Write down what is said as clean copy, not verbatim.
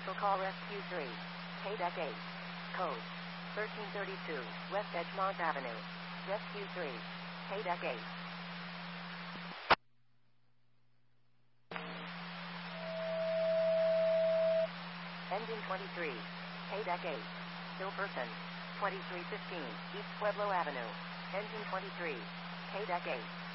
Vehicle call Rescue 3. Haydeck 8. Code 1332, West Edgemont Avenue. Rescue 3. Haydeck 8. Engine 23. Haydeck 8. Still person. 2315, East Pueblo Avenue. Engine 23. Haydeck 8.